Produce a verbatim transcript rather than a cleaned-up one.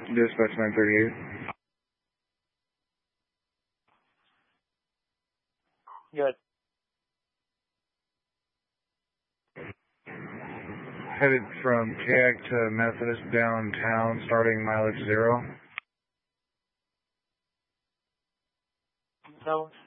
Dispatch nine thirty-eight. Good. Headed from K A C to Methodist downtown, starting mileage zero. No.